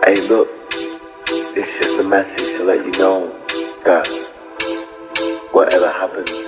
Hey, look, it's just a message to let you know that whatever happens,